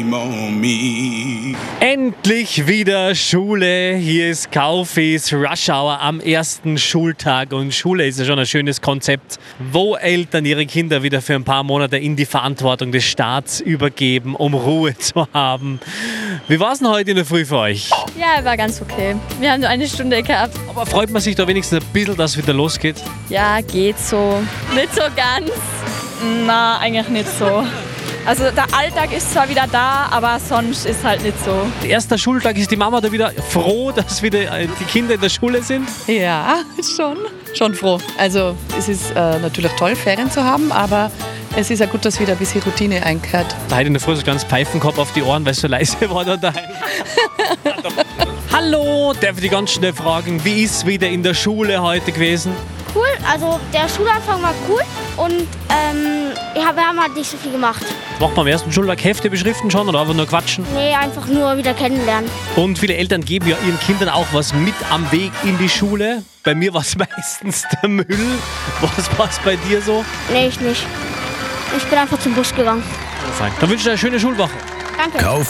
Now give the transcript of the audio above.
Endlich wieder Schule. Hier ist Kaufis Rush Hour am ersten Schultag. Und Schule ist ja schon ein schönes Konzept, wo Eltern ihre Kinder wieder für ein paar Monate in die Verantwortung des Staats übergeben, um Ruhe zu haben. Wie war es denn heute in der Früh für euch? Ja, war ganz okay. Wir haben nur eine Stunde gehabt. Aber freut man sich da wenigstens ein bisschen, dass es wieder losgeht? Ja, geht so. Nicht so ganz. Na, eigentlich nicht so. Also der Alltag ist zwar wieder da, aber sonst ist halt nicht so. Erster Schultag, ist die Mama da wieder froh, dass wieder die Kinder in der Schule sind? Ja, schon froh. Also es ist natürlich toll, Ferien zu haben, aber es ist ja gut, dass wieder ein bisschen Routine einkehrt. Da hatte ich in der Früh so ganz Pfeifenkopf auf die Ohren, weil es so leise war da daheim. Hallo, darf ich dich ganz schnell fragen, wie ist es wieder in der Schule heute gewesen? Cool, also der Schulanfang war cool und wir haben halt nicht so viel gemacht. Macht man am ersten Schultag Hefte beschriften schon oder einfach nur quatschen? Nee, einfach nur wieder kennenlernen. Und viele Eltern geben ja ihren Kindern auch was mit am Weg in die Schule. Bei mir war es meistens der Müll. Was war es bei dir so? Nee, ich nicht. Ich bin einfach zum Bus gegangen. Dann wünsche ich dir eine schöne Schulwoche. Danke.